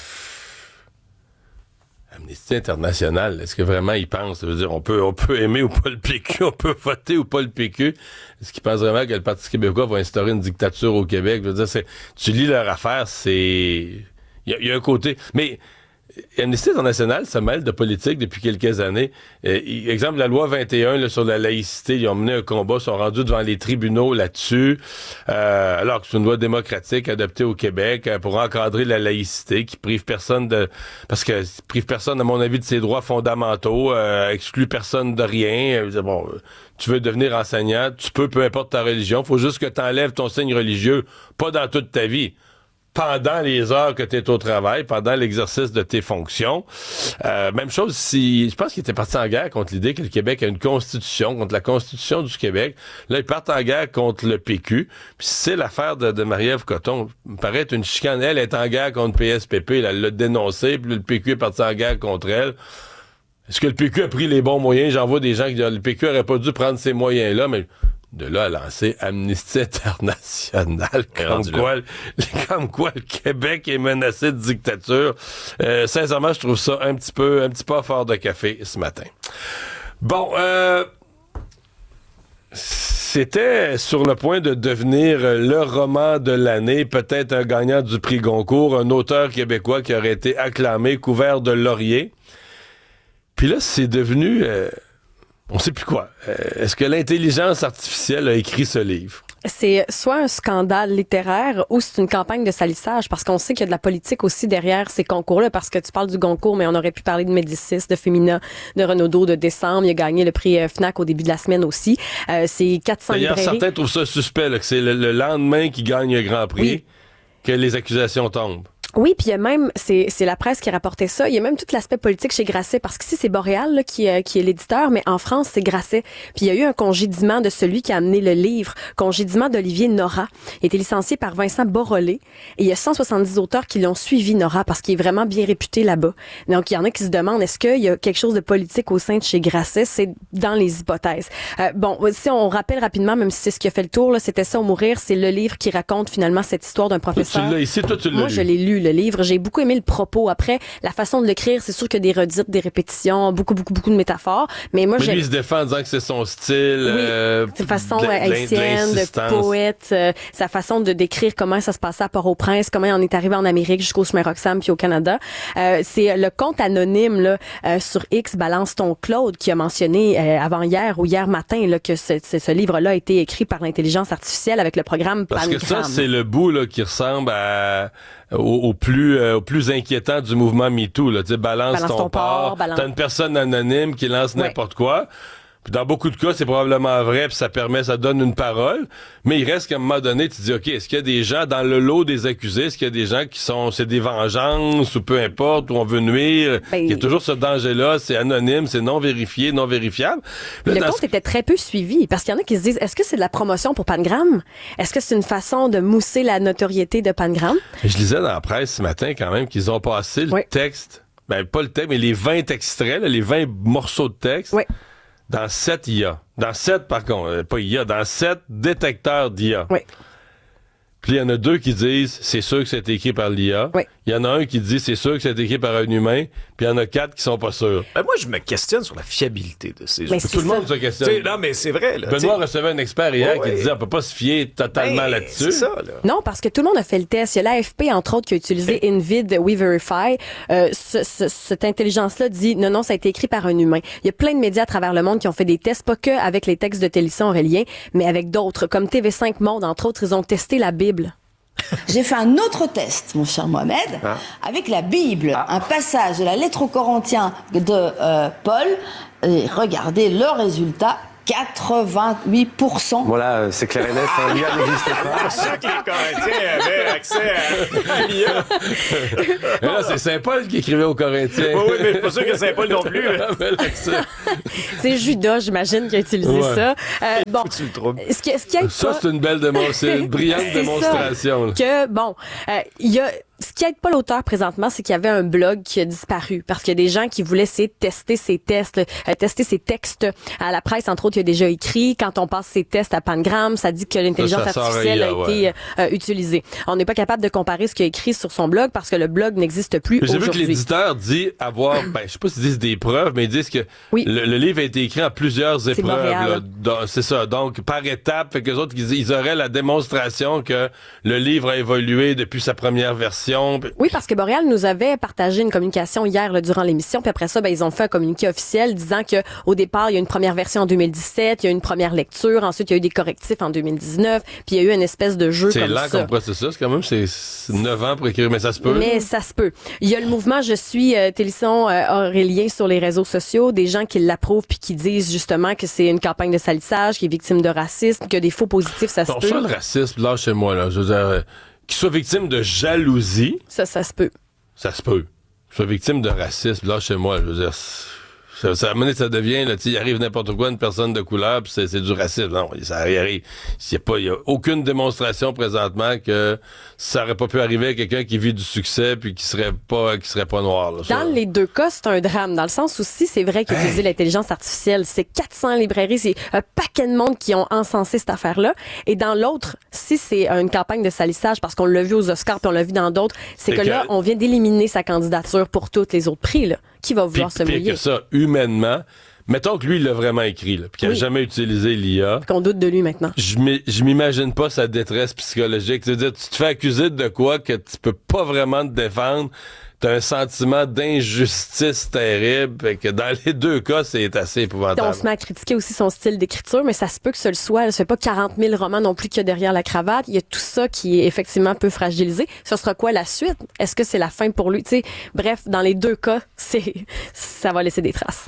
Amnesty International, est-ce que vraiment ils pensent? Ça veut dire, on peut, on peut aimer ou pas le P Q, on peut voter ou pas le P Q. Est-ce qu'ils pensent vraiment que le Parti québécois va instaurer une dictature au Québec? Je veux dire, c'est, tu lis leur affaire, c'est... Il y, y a un côté... Mais Amnesty International se mêle de politique depuis quelques années. Euh, exemple, la loi vingt et un là, sur la laïcité, ils ont mené un combat, ils sont rendus devant les tribunaux là-dessus, euh, alors que c'est une loi démocratique adoptée au Québec euh, pour encadrer la laïcité, qui prive personne de... Parce que prive personne, à mon avis, de ses droits fondamentaux, euh, exclut personne de rien. Euh, bon, tu veux devenir enseignant, tu peux, peu importe ta religion, faut juste que tu enlèves ton signe religieux, pas dans toute ta vie. Pendant les heures que tu es au travail, pendant l'exercice de tes fonctions. Euh, même chose si... Je pense qu'ils étaient partis en guerre contre l'idée que le Québec a une constitution, contre la constitution du Québec. Là, ils partent en guerre contre le P Q. Puis c'est l'affaire de, de Marie-Ève Coton. Me paraît être une chicane. Elle est en guerre contre P S P P. Là, elle l'a dénoncé, puis le P Q est parti en guerre contre elle. Est-ce que le P Q a pris les bons moyens? J'en vois des gens qui disent le P Q aurait pas dû prendre ces moyens-là, mais... De là à lancer Amnesty International, comme quoi, comme quoi le Québec est menacé de dictature. Euh, sincèrement, je trouve ça un petit peu, un petit peu fort de café ce matin. Bon, euh, c'était sur le point de devenir le roman de l'année, peut-être un gagnant du prix Goncourt, un auteur québécois qui aurait été acclamé, couvert de lauriers. Puis là, c'est devenu... Euh, on sait plus quoi. Euh, est-ce que l'intelligence artificielle a écrit ce livre? C'est soit un scandale littéraire ou c'est une campagne de salissage, parce qu'on sait qu'il y a de la politique aussi derrière ces concours-là, parce que tu parles du Goncourt, mais on aurait pu parler de Médicis, de Femina, de Renaudot, de Décembre. Il a gagné le prix F N A C au début de la semaine aussi. Euh, c'est quatre cents D'ailleurs, librairies. certains trouvent ça suspect, là, que c'est le, le lendemain qu'il gagne un grand prix, oui, que les accusations tombent. Oui, puis il y a même, c'est, c'est la presse qui rapportait ça, il y a même tout l'aspect politique chez Grasset, parce qu'ici, c'est Boréal là, qui, euh, qui est l'éditeur, mais en France, c'est Grasset. Puis il y a eu un congédiement de celui qui a amené le livre, congédiement d'Olivier Nora. Il a été licencié par Vincent Borolé, et il y a cent soixante-dix auteurs qui l'ont suivi, Nora, parce qu'il est vraiment bien réputé là-bas. Donc, il y en a qui se demandent, est-ce qu'il y a quelque chose de politique au sein de chez Grasset? C'est dans les hypothèses. Euh, bon, si on rappelle rapidement, même si c'est ce qui a fait le tour, là, c'était ça, au mourir, c'est le livre qui raconte finalement cette histoire d'un professeur. Toi, tu l'as ici, toi, tu l'as Moi, lu. je l'ai lu, le livre. J'ai beaucoup aimé le propos. Après, la façon de l'écrire, c'est sûr qu'il y a des redites, des répétitions, beaucoup, beaucoup, beaucoup de métaphores. Mais moi, mais j'ai... lui, il se défend en disant que c'est son style. Oui, euh, sa façon de, haïtienne, de, de poète, euh, sa façon de décrire comment ça se passait à Port-au-Prince, comment il en est arrivé en Amérique jusqu'au chemin Roxham puis au Canada. Euh, c'est le compte anonyme là, euh, sur X, Balance ton Claude, qui a mentionné euh, avant hier ou hier matin là, que ce, ce, ce livre-là a été écrit par l'intelligence artificielle avec le programme Pangram. Parce que ça, c'est le bout là, qui ressemble à... Au, au plus euh, au plus inquiétant du mouvement MeToo, là, tu sais, balance, balance ton, ton port, balance... t'as une personne anonyme qui lance ouais. n'importe quoi. Puis dans beaucoup de cas, c'est probablement vrai, puis ça permet, ça donne une parole. Mais il reste qu'à un moment donné, tu te dis, OK, est-ce qu'il y a des gens dans le lot des accusés, est-ce qu'il y a des gens qui sont, c'est des vengeances ou peu importe, où on veut nuire? Ben, il y a toujours ce danger-là, c'est anonyme, c'est non vérifié, non vérifiable. Le Là, compte était très peu suivi, parce qu'il y en a qui se disent, est-ce que c'est de la promotion pour Pangram? Est-ce que c'est une façon de mousser la notoriété de Pangram? Je lisais dans la presse ce matin quand même qu'ils ont passé le oui. texte, ben pas le texte, mais les vingt extraits, là, les vingt morceaux de texte. Oui. Dans sept I A. Dans sept, par contre, euh, pas I A, dans sept détecteurs d'I A. Oui. Puis il y en a deux qui disent c'est sûr que c'est écrit par l'I A. Oui. Il y en a un qui dit c'est sûr que c'est écrit par un humain. Puis il y en a quatre qui sont pas sûrs. Ben moi, je me questionne sur la fiabilité de ces gens. Tout le monde se questionne. T'sais, non, mais c'est vrai. Là, Benoît t'sais... recevait un expert hier oh, qui ouais. disait on peut pas se fier totalement ben, là-dessus. C'est ça, là. Non, parce que tout le monde a fait le test. Il y a l'A F P, entre autres, qui a utilisé hey. Nvid WeVerify. Euh, ce, ce, cette intelligence-là dit non, non, ça a été écrit par un humain. Il y a plein de médias à travers le monde qui ont fait des tests, pas que avec les textes de Télisson Aurélien, mais avec d'autres, comme T V cinq Monde, entre autres, ils ont testé la Bible. J'ai fait un autre test, mon cher Mohamed, ah. avec la Bible, ah. un passage de la lettre aux Corinthiens de euh, Paul, et regardez le résultat, quatre-vingt-huit pour cent. Voilà, c'est clair et net, hein, l'I A n'existe pas. C'est sûr que les Corinthiens avaient accès à l'I A. Mais là, c'est Saint-Paul qui écrivait aux Corinthiens. Oui, oui, mais je suis pas sûr que Saint-Paul non plus. C'est Judas, j'imagine, qui a utilisé ouais. ça. Euh, bon, tu le trouves. Ce qui, ce qui aide ça, pas... c'est une belle démonstration, c'est une brillante démonstration. Que, bon, il euh, y a... Ce qui aide pas l'auteur présentement, c'est qu'il y avait un blog qui a disparu parce qu'il y a des gens qui voulaient essayer de tester ces tests, euh, tester ces textes à la presse. Entre autres, il y a déjà écrit quand on passe ces tests à Pangram, ça dit que l'intelligence ça, ça artificielle a, a été ouais. euh, utilisée. On n'est pas capable de comparer ce qu'il a écrit sur son blog parce que le blog n'existe plus aujourd'hui. J'ai vu que l'éditeur dit avoir, ben je sais pas s'ils disent des preuves, mais ils disent que oui. le, le livre a été écrit en plusieurs épreuves. Là, donc, c'est ça, donc par étapes. Fait que les autres ils, ils auraient la démonstration que le livre a évolué depuis sa première version. Oui, parce que Boréal nous avait partagé une communication hier là, durant l'émission, puis après ça, ben, ils ont fait un communiqué officiel disant que au départ, il y a une première version en deux mille dix-sept, il y a une première lecture, ensuite il y a eu des correctifs en deux mille dix-neuf, puis il y a eu une espèce de jeu c'est comme ça. C'est lent comme processus, quand même, c'est neuf ans pour écrire, mais ça se peut. Mais ça se peut. Il y a le mouvement Je suis euh, Télisson euh, Aurélien sur les réseaux sociaux, des gens qui l'approuvent puis qui disent justement que c'est une campagne de salissage, qui est victime de racisme, qu'il y a des faux positifs, ça se non, peut. Ça, le racisme, là, chez moi, là, je veux dire... Qu'il soit victime de jalousie. Ça, ça se peut. Ça se peut. Qu'il soit victime de racisme, là, chez moi, je veux dire, ça, ça, ça devient, là, il arrive n'importe quoi, une personne de couleur, puis c'est, c'est du racisme. Non, ça arrive. Il n'y a pas, il y a aucune démonstration présentement que ça aurait pas pu arriver à quelqu'un qui vit du succès puis qui serait pas, qui serait pas noir, là. Dans les deux cas, c'est un drame. Dans le sens où si c'est vrai qu'il a utilisé hey. l'intelligence artificielle, c'est quatre cents librairies, c'est un paquet de monde qui ont encensé cette affaire-là. Et dans l'autre, si c'est une campagne de salissage, parce qu'on l'a vu aux Oscars puis on l'a vu dans d'autres, c'est, c'est que, que là, on vient d'éliminer sa candidature pour tous les autres prix, là. Qui va vouloir pis, se mouiller? Pire que ça, humainement, mettons que lui, il l'a vraiment écrit, là, puis qu'il oui. n'a jamais utilisé l'I A. Qu'on doute de lui maintenant. Je m'imagine pas sa détresse psychologique. C'est-à-dire, tu te fais accuser de quoi que tu peux pas vraiment te défendre. T'as un sentiment d'injustice terrible, et que dans les deux cas, c'est assez épouvantable. On se met à critiquer aussi son style d'écriture, mais ça se peut que ce le soit. Ça fait pas quarante mille romans non plus qu'il y a derrière la cravate. Il y a tout ça qui est effectivement peu fragilisé. Ce sera quoi la suite? Est-ce que c'est la fin pour lui? T'sais, bref, dans les deux cas, c'est ça va laisser des traces.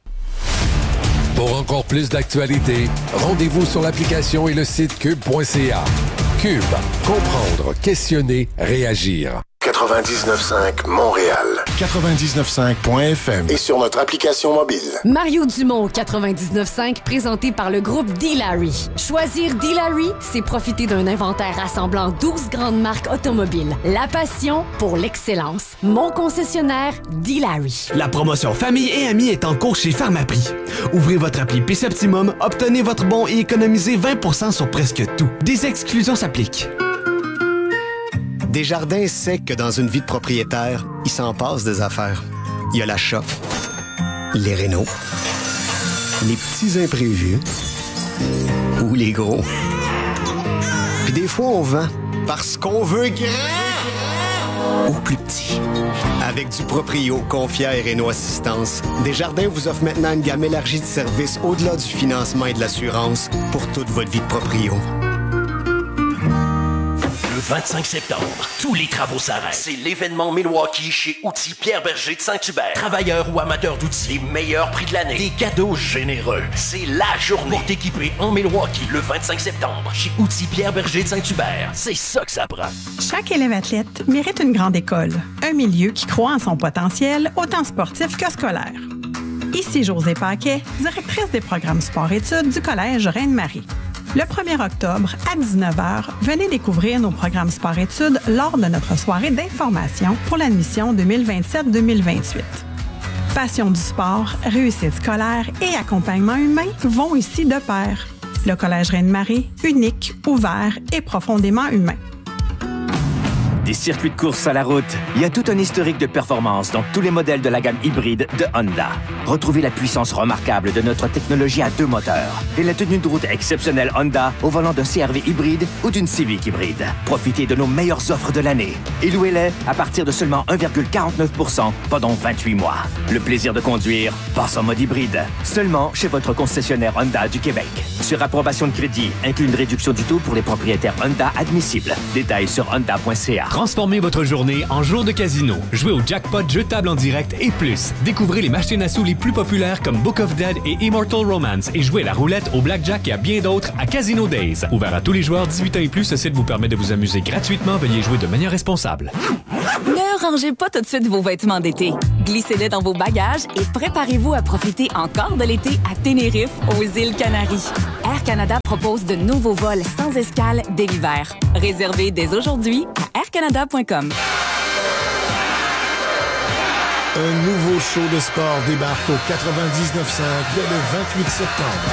Pour encore plus d'actualités, rendez-vous sur l'application et le site cube point c a. Cube, comprendre, questionner, réagir. quatre-vingt-dix-neuf cinq Montréal. quatre-vingt-dix-neuf cinq point f m et sur notre application mobile. Mario Dumont, quatre-vingt-dix-neuf cinq, présenté par le groupe D-Larry. Choisir D-Larry, c'est profiter d'un inventaire rassemblant douze grandes marques automobiles. La passion pour l'excellence. Mon concessionnaire, D-Larry. La promotion Famille et Amis est en cours chez Pharmaprix. Ouvrez votre appli P C Optimum, obtenez votre bon et économisez vingt pour cent sur presque tout. Des exclusions s'appliquent. Desjardins sait que dans une vie de propriétaire, il s'en passe des affaires. Il y a l'achat, les rénaux, les petits imprévus ou les gros. Puis des fois, on vend parce qu'on veut grand ou plus petit. Avec du Proprio, Confia et Réno Assistance, Desjardins vous offre maintenant une gamme élargie de services au-delà du financement et de l'assurance pour toute votre vie de proprio. Le vingt-cinq septembre, tous les travaux s'arrêtent. C'est l'événement Milwaukee chez Outils Pierre Berger de Saint-Hubert. Travailleurs ou amateurs d'outils, les meilleurs prix de l'année, des cadeaux généreux. C'est la journée pour t'équiper en Milwaukee le vingt-cinq septembre chez Outils Pierre Berger de Saint-Hubert. C'est ça que ça prend. Chaque élève athlète mérite une grande école, un milieu qui croit en son potentiel, autant sportif que scolaire. Ici Josée Paquet, directrice des programmes sport-études du Collège Reine-Marie. Le premier octobre, à dix-neuf heures, venez découvrir nos programmes sport-études lors de notre soirée d'information pour l'admission deux mille vingt-sept deux mille vingt-huit. Passion du sport, réussite scolaire et accompagnement humain vont ici de pair. Le Collège Reine-Marie, unique, ouvert et profondément humain. Des circuits de course à la route, il y a tout un historique de performance dans tous les modèles de la gamme hybride de Honda. Retrouvez la puissance remarquable de notre technologie à deux moteurs et la tenue de route exceptionnelle Honda au volant d'un C R V hybride ou d'une Civic hybride. Profitez de nos meilleures offres de l'année et louez-les à partir de seulement un virgule quarante-neuf pour cent pendant vingt-huit mois. Le plaisir de conduire passe en mode hybride, seulement chez votre concessionnaire Honda du Québec. Sur approbation de crédit, inclut une réduction du taux pour les propriétaires Honda admissibles. Détails sur honda point c a. Transformez votre journée en jour de casino. Jouez au jackpot jeu table en direct et plus. Découvrez les machines à sous les plus populaires comme Book of Dead et Immortal Romance et jouez la roulette au blackjack et à bien d'autres à Casino Days. Ouvert à tous les joueurs dix-huit ans et plus, ce site vous permet de vous amuser gratuitement. Veuillez jouer de manière responsable. Ne rangez pas tout de suite vos vêtements d'été. Glissez-les dans vos bagages et préparez-vous à profiter encore de l'été à Tenerife, aux îles Canaries. Air Canada propose de nouveaux vols sans escale dès l'hiver. Réservez dès aujourd'hui à air canada point com. Un nouveau show de sport débarque au quatre-vingt-dix-neuf cinq dès le vingt-huit septembre.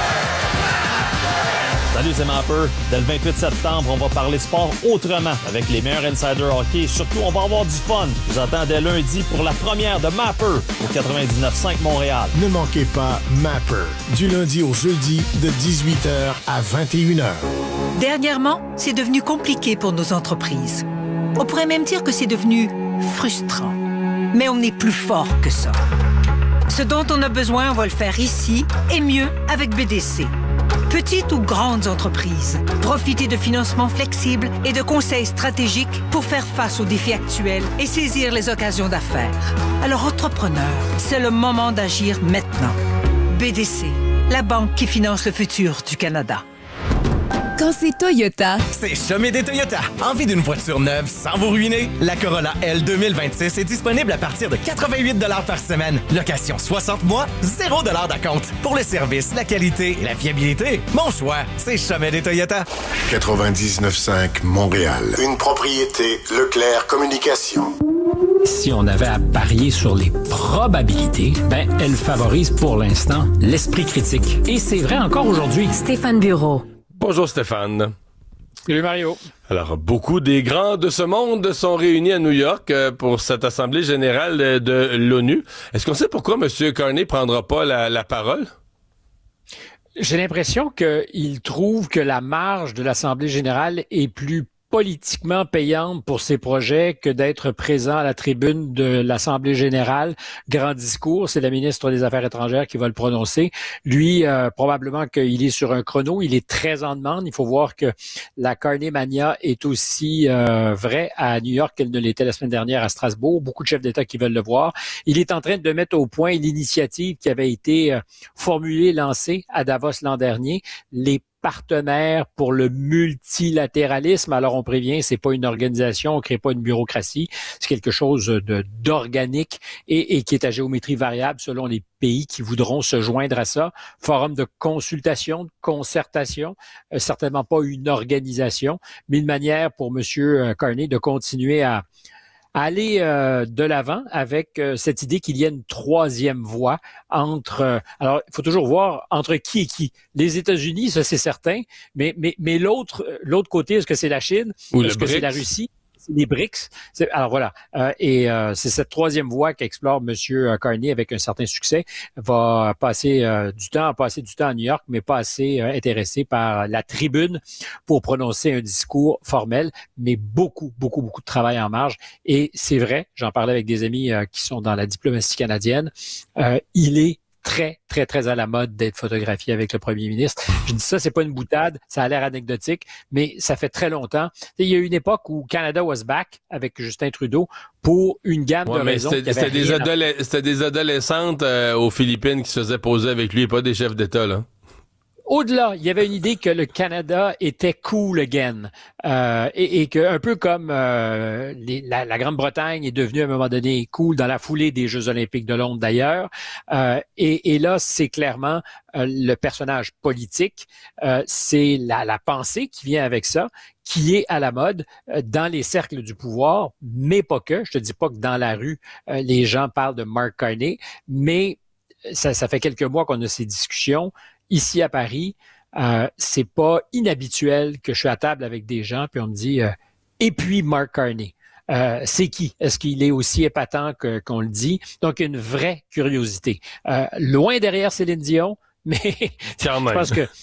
Salut, c'est Mapper. Dès le vingt-huit septembre, on va parler sport autrement avec les meilleurs insiders hockey. Surtout, on va avoir du fun. Je vous attends dès lundi pour la première de Mapper au quatre-vingt-dix-neuf cinq Montréal. Ne manquez pas Mapper, du lundi au jeudi de dix-huit heures à vingt et une heures. Dernièrement, c'est devenu compliqué pour nos entreprises. On pourrait même dire que c'est devenu frustrant. Mais on est plus fort que ça. Ce dont on a besoin, on va le faire ici et mieux avec B D C. Petites ou grandes entreprises, profitez de financements flexibles et de conseils stratégiques pour faire face aux défis actuels et saisir les occasions d'affaires. Alors, entrepreneurs, c'est le moment d'agir maintenant. B D C, la banque qui finance le futur du Canada. Quand c'est Toyota, c'est Sommet des Toyota. Envie d'une voiture neuve sans vous ruiner? La Corolla L deux mille vingt-six est disponible à partir de quatre-vingt-huit dollars par semaine. Location soixante mois, zéro dollars d'acompte. Pour le service, la qualité et la fiabilité, mon choix, c'est Sommet des Toyota. quatre-vingt-dix-neuf cinq Montréal. Une propriété Leclerc Communication. Si on avait à parier sur les probabilités, ben, elles favorisent pour l'instant l'esprit critique. Et c'est vrai encore aujourd'hui. Stéphane Bureau. Bonjour Stéphane. Salut Mario. Alors, beaucoup des grands de ce monde sont réunis à New York pour cette Assemblée générale de l'ONU. Est-ce qu'on sait pourquoi M. Carney prendra pas la, la parole? J'ai l'impression qu'il trouve que la marge de l'Assemblée générale est plus politiquement payante pour ses projets que d'être présent à la tribune de l'Assemblée générale. Grand discours, c'est la ministre des Affaires étrangères qui va le prononcer. Lui, euh, probablement qu'il est sur un chrono, il est très en demande. Il faut voir que la Carney Mania est aussi euh, vraie à New York qu'elle ne l'était la semaine dernière à Strasbourg. Beaucoup de chefs d'État qui veulent le voir. Il est en train de mettre au point l'initiative qui avait été euh, formulée, lancée à Davos l'an dernier, les partenaires pour le multilatéralisme. Alors, on prévient, c'est pas une organisation, on crée pas une bureaucratie, c'est quelque chose de d'organique et, et qui est à géométrie variable selon les pays qui voudront se joindre à ça. Forum de consultation, de concertation, euh, certainement pas une organisation, mais une manière pour M. Carney de continuer à aller euh, de l'avant avec euh, cette idée qu'il y a une troisième voie entre... Euh, alors, il faut toujours voir entre qui et qui. Les États-Unis, ça c'est certain, mais mais mais l'autre l'autre côté, est-ce que c'est la Chine? Ou est-ce que c'est la Russie? C'est les B R I C S. C'est, alors voilà, euh, et euh, c'est cette troisième voie qu'explore M. Carney avec un certain succès. Va passer euh, du temps, passer du temps à New York, mais pas assez euh, intéressé par la tribune pour prononcer un discours formel, mais beaucoup, beaucoup, beaucoup de travail en marge. Et c'est vrai, j'en parlais avec des amis euh, qui sont dans la diplomatie canadienne, euh, il est très, très, très à la mode d'être photographié avec le premier ministre. Je dis ça, c'est pas une boutade, ça a l'air anecdotique, mais ça fait très longtemps. Il y a eu une époque où Canada was back avec Justin Trudeau pour une gamme ouais, de mais raisons. C'était, c'était, des, adole- c'était des adolescentes euh, aux Philippines qui se faisaient poser avec lui, pas des chefs d'État, là. Au-delà, il y avait une idée que le Canada était cool again, euh, et, et que un peu comme euh, les, la, la Grande-Bretagne est devenue à un moment donné cool dans la foulée des Jeux Olympiques de Londres d'ailleurs, euh, et, et là c'est clairement euh, le personnage politique, euh, c'est la, la pensée qui vient avec ça, qui est à la mode euh, dans les cercles du pouvoir, mais pas que. Je te dis pas que dans la rue euh, les gens parlent de Mark Carney, mais ça, ça fait quelques mois qu'on a ces discussions. Ici à Paris, euh, c'est pas inhabituel que je suis à table avec des gens puis on me dit euh, et puis Mark Carney, euh, c'est qui? Est-ce qu'il est aussi épatant que, qu'on le dit? Donc une vraie curiosité. Euh, loin derrière Céline Dion, mais je pense que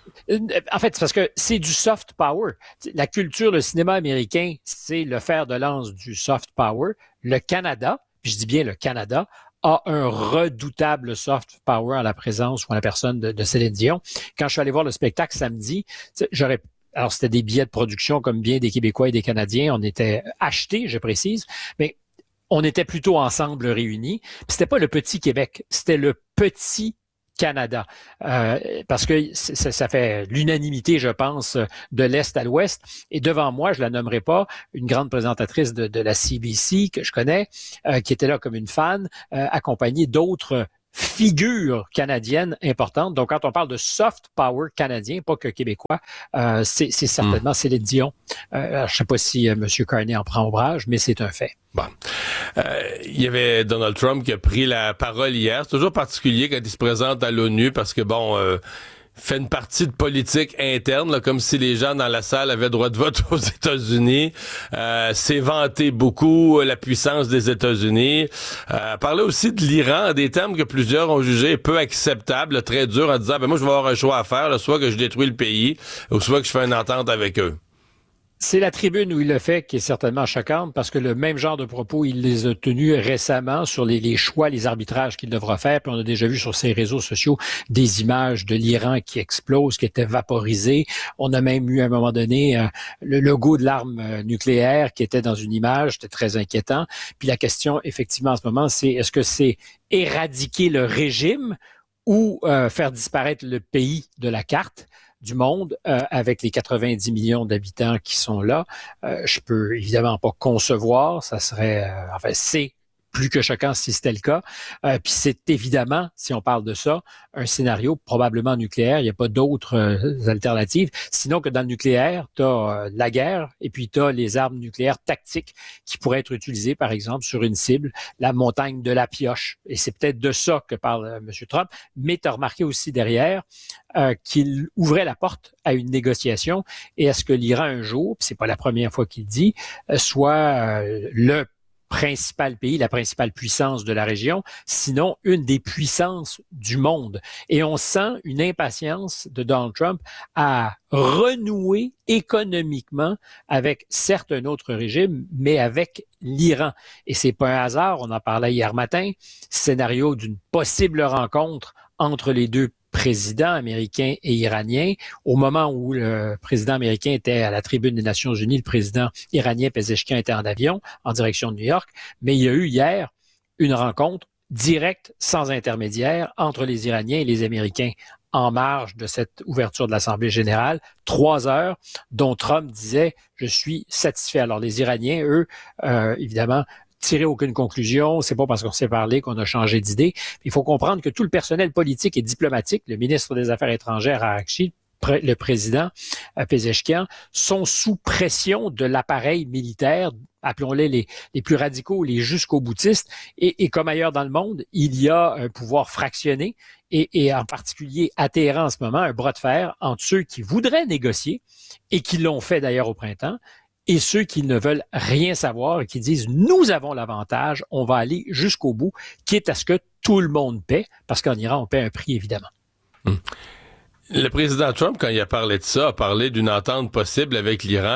en fait, c'est parce que c'est du soft power. La culture, le cinéma américain, c'est le fer de lance du soft power. Le Canada, puis je dis bien le Canada, a un redoutable soft power à la présence ou à la personne de, de Céline Dion. Quand je suis allé voir le spectacle samedi, j'aurais alors c'était des billets de production comme bien des Québécois et des Canadiens, on était achetés, je précise, mais on était plutôt ensemble réunis. Puis c'était pas le petit Québec, c'était le petit Canada, euh, parce que ça, ça fait l'unanimité, je pense, de l'Est à l'Ouest. Et devant moi, je la nommerai pas, une grande présentatrice de, de la C B C que je connais, euh, qui était là comme une fan, euh, accompagnée d'autres figures canadiennes importantes. Donc, quand on parle de soft power canadien, pas que québécois, euh, c'est, c'est certainement mmh. Céline Dion. Euh, je sais pas si euh, M. Carney en prend ombrage, mais c'est un fait. Bon. Euh, il y avait Donald Trump qui a pris la parole hier. C'est toujours particulier quand il se présente à l'ONU parce que, bon... Euh, fait une partie de politique interne, là, comme si les gens dans la salle avaient droit de vote aux États-Unis. Euh, c'est vanté beaucoup la puissance des États-Unis. Euh, parlait aussi de l'Iran, des termes que plusieurs ont jugés peu acceptables, très durs, en disant ben moi je vais avoir un choix à faire, là, soit que je détruis le pays, ou soit que je fais une entente avec eux. C'est la tribune où il le fait qui est certainement choquante parce que le même genre de propos, il les a tenus récemment sur les, les choix, les arbitrages qu'il devra faire. Puis on a déjà vu sur ses réseaux sociaux des images de l'Iran qui explose, qui était vaporisé. On a même eu à un moment donné euh, le logo de l'arme euh, nucléaire qui était dans une image. C'était très inquiétant. Puis la question, effectivement, en ce moment, c'est est-ce que c'est éradiquer le régime ou euh, faire disparaître le pays de la carte du monde, euh, avec les quatre-vingt-dix millions d'habitants qui sont là. Euh, je peux évidemment pas concevoir, ça serait, euh, enfin, c'est plus que choquant si c'était le cas. Euh, Puis c'est évidemment, si on parle de ça, un scénario probablement nucléaire. Il n'y a pas d'autres euh, alternatives. Sinon que dans le nucléaire, tu as euh, la guerre et puis tu as les armes nucléaires tactiques qui pourraient être utilisées, par exemple, sur une cible, la montagne de la Pioche. Et c'est peut-être de ça que parle euh, M. Trump. Mais tu as remarqué aussi derrière euh, qu'il ouvrait la porte à une négociation et à ce que l'Iran un jour, puis c'est pas la première fois qu'il dit, euh, soit euh, le principal pays, la principale puissance de la région, sinon une des puissances du monde. Et on sent une impatience de Donald Trump à renouer économiquement avec certes un autre régime, mais avec l'Iran. Et c'est pas un hasard, on en parlait hier matin, scénario d'une possible rencontre entre les deux président américain et iranien. Au moment où le président américain était à la tribune des Nations Unies, le président iranien Pezeshkian était en avion en direction de New York. Mais il y a eu hier une rencontre directe, sans intermédiaire, entre les Iraniens et les Américains en marge de cette ouverture de l'Assemblée générale. Trois heures dont Trump disait « Je suis satisfait ». Alors les Iraniens, eux, euh, évidemment, tirer aucune conclusion, c'est pas parce qu'on s'est parlé qu'on a changé d'idée. Il faut comprendre que tout le personnel politique et diplomatique, le ministre des Affaires étrangères Araghchi, le président Pezeshkian, sont sous pression de l'appareil militaire, appelons-les les, les plus radicaux, les jusqu'au-boutistes, et, et comme ailleurs dans le monde, il y a un pouvoir fractionné, et, et en particulier à Téhéran en ce moment, un bras de fer entre ceux qui voudraient négocier, et qui l'ont fait d'ailleurs au printemps, et ceux qui ne veulent rien savoir et qui disent « nous avons l'avantage, on va aller jusqu'au bout », quitte à ce que tout le monde paie, parce qu'en Iran, on paie un prix, évidemment. Hum. Le président Trump, quand il a parlé de ça, a parlé d'une entente possible avec l'Iran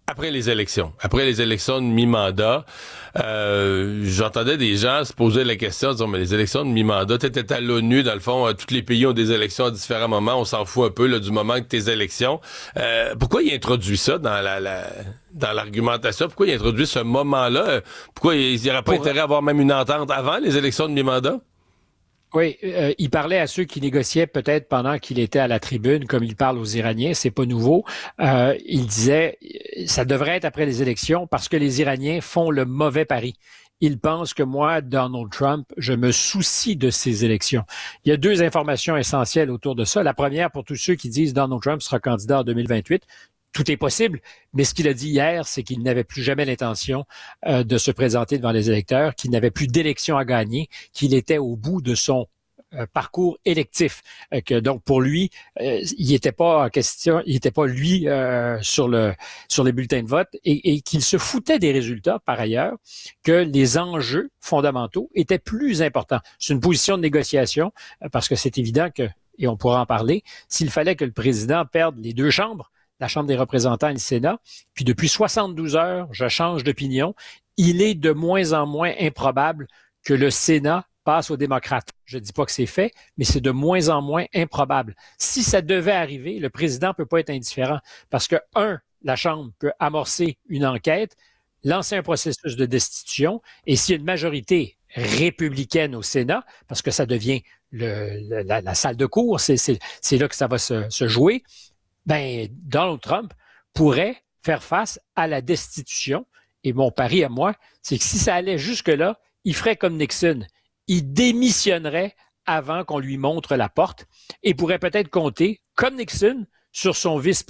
Après les élections, après les élections de mi-mandat, euh, j'entendais des gens se poser la question, disant, mais les élections de mi-mandat, t'étais à l'ONU, dans le fond, euh, tous les pays ont des élections à différents moments, on s'en fout un peu là, du moment que tes élections. Euh, pourquoi il introduit ça dans la, la dans l'argumentation? Pourquoi il introduit ce moment-là? Pourquoi il n'y aurait pas Pour... intérêt à avoir même une entente avant les élections de mi-mandat? Oui, euh, il parlait à ceux qui négociaient peut-être pendant qu'il était à la tribune, comme il parle aux Iraniens, c'est pas nouveau. Euh, il disait, ça devrait être après les élections parce que les Iraniens font le mauvais pari. Ils pensent que moi, Donald Trump, je me soucie de ces élections. Il y a deux informations essentielles autour de ça. La première, pour tous ceux qui disent Donald Trump sera candidat en deux mille vingt-huit, tout est possible, mais ce qu'il a dit hier, c'est qu'il n'avait plus jamais l'intention euh, de se présenter devant les électeurs, qu'il n'avait plus d'élection à gagner, qu'il était au bout de son euh, parcours électif. Euh, que donc pour lui, euh, il n'était pas en question, il n'était pas lui euh, sur le sur les bulletins de vote, et, et qu'il se foutait des résultats par ailleurs, que les enjeux fondamentaux étaient plus importants. C'est une position de négociation euh, parce que c'est évident que, et on pourra en parler, s'il fallait que le président perde les deux chambres, la Chambre des représentants et le Sénat, puis depuis soixante-douze heures, je change d'opinion, il est de moins en moins improbable que le Sénat passe aux démocrates. Je ne dis pas que c'est fait, mais c'est de moins en moins improbable. Si ça devait arriver, le président ne peut pas être indifférent parce que, un, la Chambre peut amorcer une enquête, lancer un processus de destitution, et s'il y a une majorité républicaine au Sénat, parce que ça devient le, la, la salle de cour, c'est, c'est, c'est là que ça va se, se jouer, ben, Donald Trump pourrait faire face à la destitution. Et mon pari à moi, c'est que si ça allait jusque-là, il ferait comme Nixon. Il démissionnerait avant qu'on lui montre la porte et pourrait peut-être compter, comme Nixon, sur son vice